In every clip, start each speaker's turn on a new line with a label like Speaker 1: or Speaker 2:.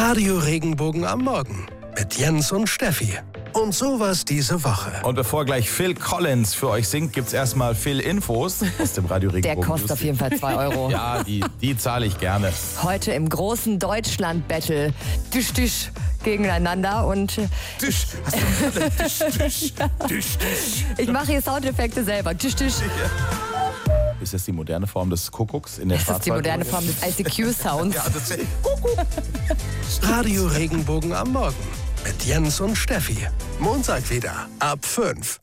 Speaker 1: Radio Regenbogen am Morgen mit Jens und Steffi. Und sowas diese Woche.
Speaker 2: Und bevor gleich Phil Collins für euch singt, gibt's erstmal Phil-Infos aus dem Radio Regenbogen.
Speaker 3: Der kostet auf jeden Fall 2 Euro.
Speaker 2: Ja, die zahle ich gerne.
Speaker 3: Heute im großen Deutschland-Battle. Tisch, Tisch gegeneinander und...
Speaker 2: Tisch. Tisch.
Speaker 3: Ich mache hier Soundeffekte selber. Tisch, Tisch.
Speaker 2: Ist das die moderne Form des Kuckucks in der
Speaker 3: Das ist die moderne Form des ICQ-Sounds.
Speaker 2: Ja, das ist
Speaker 1: Radio Regenbogen am Morgen mit Jens und Steffi. Montag wieder ab 5.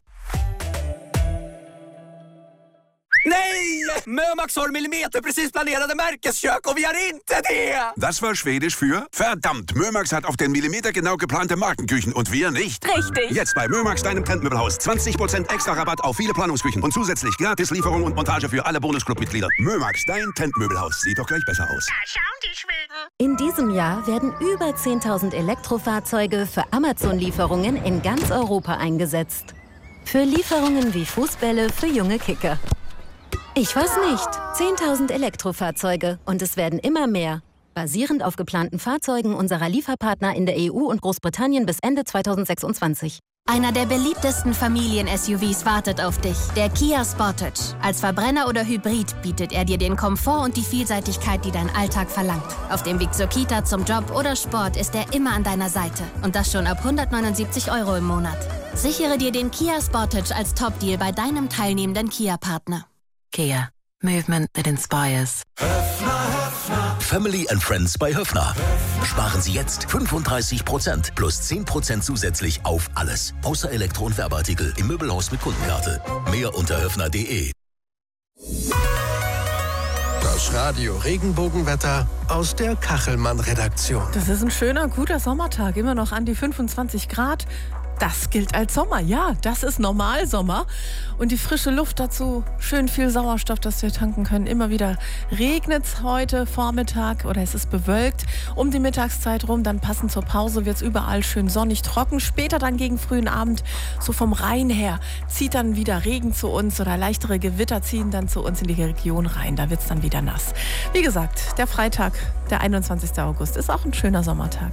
Speaker 4: Nej! Mömax har millimeterprecis planerade märkeskök och vi har inte det!
Speaker 5: Das war Schwedisch für verdammt. Mömax hat auf den Millimeter genau geplante Markenküchen und wir nicht.
Speaker 3: Richtig.
Speaker 5: Jetzt bei Mömax, deinem Trendmöbelhaus. 20% extra Rabatt auf viele Planungsküchen und zusätzlich gratis Lieferung und Montage für alle Bonusclub-Mitglieder. Mömax, dein Trendmöbelhaus. Sieht doch gleich besser aus.
Speaker 6: Da schauen die Schweden.
Speaker 7: In diesem Jahr werden über 10.000 Elektrofahrzeuge für Amazon-Lieferungen in ganz Europa eingesetzt. Für Lieferungen wie Fußbälle für junge Kicker. Ich weiß nicht. 10.000 Elektrofahrzeuge und es werden immer mehr. Basierend auf geplanten Fahrzeugen unserer Lieferpartner in der EU und Großbritannien bis Ende 2026.
Speaker 8: Einer der beliebtesten Familien-SUVs wartet auf dich, der Kia Sportage. Als Verbrenner oder Hybrid bietet er dir den Komfort und die Vielseitigkeit, die dein Alltag verlangt. Auf dem Weg zur Kita, zum Job oder Sport ist er immer an deiner Seite. Und das schon ab 179 Euro im Monat. Sichere dir den Kia Sportage als Top-Deal bei deinem teilnehmenden Kia-Partner.
Speaker 9: Kia. Movement that inspires.
Speaker 10: Family and Friends bei Höffner. Sparen Sie jetzt 35% plus 10% zusätzlich auf alles. Außer Elektro- und Werbeartikel im Möbelhaus mit Kundenkarte. Mehr unter höffner.de.
Speaker 1: Das Radio Regenbogenwetter aus der Kachelmann-Redaktion.
Speaker 11: Das ist ein schöner, guter Sommertag. Immer noch an die 25 Grad. Das gilt als Sommer, ja, das ist Normalsommer. Und die frische Luft dazu, schön viel Sauerstoff, dass wir tanken können. Immer wieder regnet es heute Vormittag oder es ist bewölkt. Um die Mittagszeit rum, dann passend zur Pause wird es überall schön sonnig, trocken. Später dann gegen frühen Abend, so vom Rhein her, zieht dann wieder Regen zu uns oder leichtere Gewitter ziehen dann zu uns in die Region rein. Da wird es dann wieder nass. Wie gesagt, der Freitag, der 21. August, ist auch ein schöner Sommertag.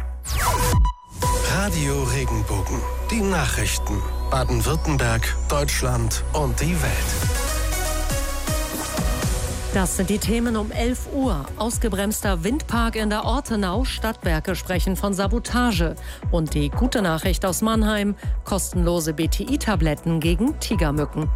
Speaker 1: Radio Regenbogen. Die Nachrichten. Baden-Württemberg, Deutschland und die Welt.
Speaker 12: Das sind die Themen um 11 Uhr. Ausgebremster Windpark in der Ortenau. Stadtwerke sprechen von Sabotage. Und die gute Nachricht aus Mannheim. Kostenlose BTI-Tabletten gegen Tigermücken.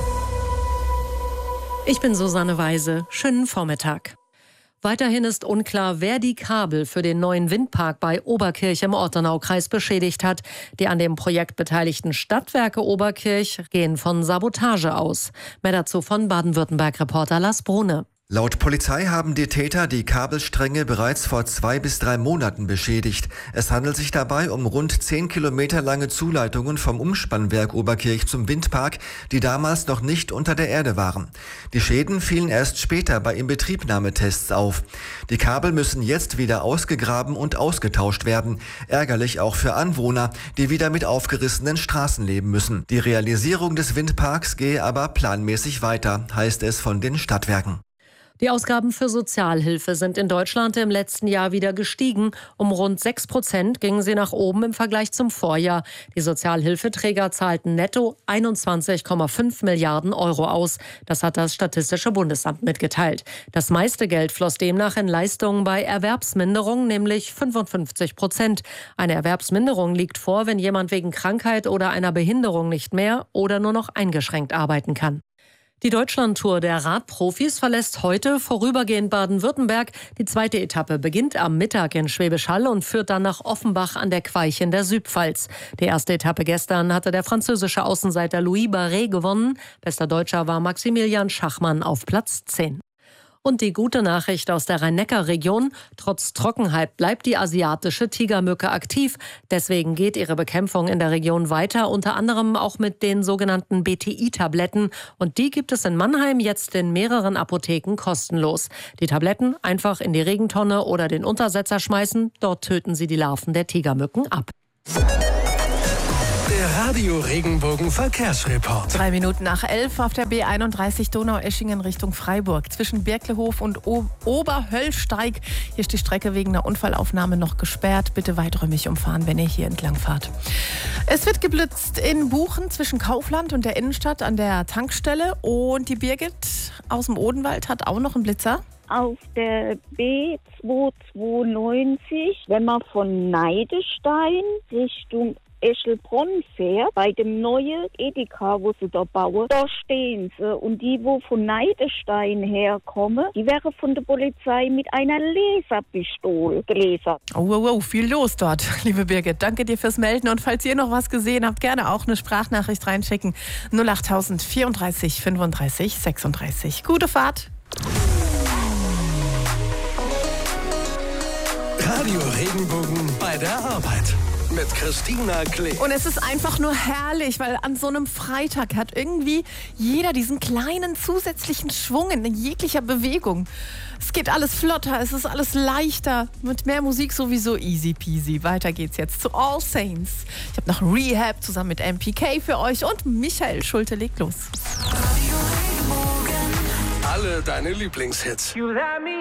Speaker 12: Ich bin Susanne Weise. Schönen Vormittag. Weiterhin ist unklar, wer die Kabel für den neuen Windpark bei Oberkirch im Ortenaukreis beschädigt hat. Die an dem Projekt beteiligten Stadtwerke Oberkirch gehen von Sabotage aus. Mehr dazu von Baden-Württemberg-Reporter Lars Brune.
Speaker 13: Laut Polizei haben die Täter die Kabelstränge bereits vor 2 bis 3 Monaten beschädigt. Es handelt sich dabei um rund 10 Kilometer lange Zuleitungen vom Umspannwerk Oberkirch zum Windpark, die damals noch nicht unter der Erde waren. Die Schäden fielen erst später bei Inbetriebnahmetests auf. Die Kabel müssen jetzt wieder ausgegraben und ausgetauscht werden. Ärgerlich auch für Anwohner, die wieder mit aufgerissenen Straßen leben müssen. Die Realisierung des Windparks gehe aber planmäßig weiter, heißt es von den Stadtwerken.
Speaker 12: Die Ausgaben für Sozialhilfe sind in Deutschland im letzten Jahr wieder gestiegen. Um rund 6% gingen sie nach oben im Vergleich zum Vorjahr. Die Sozialhilfeträger zahlten netto 21,5 Milliarden Euro aus. Das hat das Statistische Bundesamt mitgeteilt. Das meiste Geld floss demnach in Leistungen bei Erwerbsminderung, nämlich 55%. Eine Erwerbsminderung liegt vor, wenn jemand wegen Krankheit oder einer Behinderung nicht mehr oder nur noch eingeschränkt arbeiten kann. Die Deutschlandtour der Radprofis verlässt heute vorübergehend Baden-Württemberg. Die zweite Etappe beginnt am Mittag in Schwäbisch Hall und führt dann nach Offenbach an der Queich in der Südpfalz. Die erste Etappe gestern hatte der französische Außenseiter Louis Barret gewonnen. Bester Deutscher war Maximilian Schachmann auf Platz 10. Und die gute Nachricht aus der Rhein-Neckar-Region: Trotz Trockenheit bleibt die asiatische Tigermücke aktiv. Deswegen geht ihre Bekämpfung in der Region weiter, unter anderem auch mit den sogenannten BTI-Tabletten. Und die gibt es in Mannheim jetzt in mehreren Apotheken kostenlos. Die Tabletten einfach in die Regentonne oder den Untersetzer schmeißen. Dort töten sie die Larven der Tigermücken ab.
Speaker 1: Der Radio Regenbogen Verkehrsreport.
Speaker 11: 3 Minuten nach 11 auf der B31 Donaueschingen Richtung Freiburg. Zwischen Birklehof und Oberhöllsteig. Hier ist die Strecke wegen einer Unfallaufnahme noch gesperrt. Bitte weiträumig umfahren, wenn ihr hier entlang fahrt. Es wird geblitzt in Buchen zwischen Kaufland und der Innenstadt an der Tankstelle. Und die Birgit aus dem Odenwald hat auch noch einen Blitzer.
Speaker 6: Auf der B292, wenn man von Neidestein Richtung Eschelbronn fährt, bei dem neuen Edeka, wo sie da bauen, da stehen sie. Und die, wo von Neidestein herkommen, die wären von der Polizei mit einer Laserpistole gelasert.
Speaker 11: Oh, viel los dort, liebe Birgit. Danke dir fürs Melden. Und falls ihr noch was gesehen habt, gerne auch eine Sprachnachricht reinschicken. 08000 34 35 36. Gute Fahrt.
Speaker 1: Radio Regenbogen bei der Arbeit. Mit Christina Klee.
Speaker 11: Und es ist einfach nur herrlich, weil an so einem Freitag hat irgendwie jeder diesen kleinen zusätzlichen Schwung in jeglicher Bewegung. Es geht alles flotter, es ist alles leichter. Mit mehr Musik sowieso easy peasy. Weiter geht's jetzt zu All Saints. Ich habe noch Rehab zusammen mit MPK für euch und Michael Schulte legt los.
Speaker 1: Alle deine Lieblingshits.